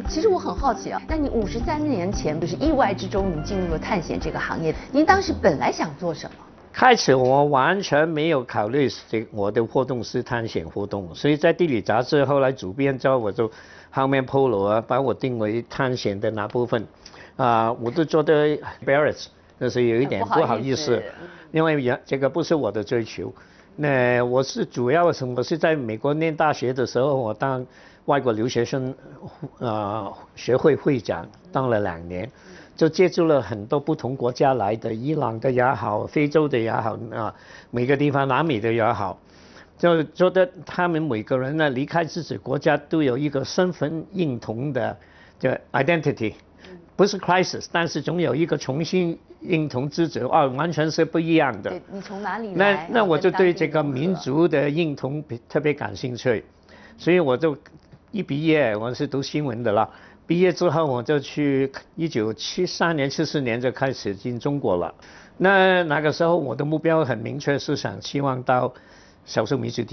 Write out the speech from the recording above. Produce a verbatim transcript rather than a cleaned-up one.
其实我很好奇啊，那你五十三年前就是意外之中你进入了探险这个行业，您当时本来想做什么？ 开始我完全没有考虑这我的活动是探险活动，所以在地理杂志后来主编之后，我就后面铺路啊，把我定为探险的那部分，啊、呃，我都做的 embarrass， 就是有一点不好意思，因为也这个不是我的追求。那我是主要是我是在美国念大学的时候，我当外国留学生呃学会会长，当了两年。就接触了很多不同国家来的，伊朗的也好，非洲的也好啊，每个地方南美的也好，就觉得他们每个人呢离开自己国家都有一个身份认同的的 identity， 不是 crisis， 但是总有一个重新认同自己，哦，完全是不一样的。 对，你从哪里来？那那我就对这个民族的认同特别感兴趣，所以我就一毕业我是读新闻的啦。毕业之后我就去一九七三年、七四年就开始进中国了。那那个时候我的目标很明确，是想希望到少数民族地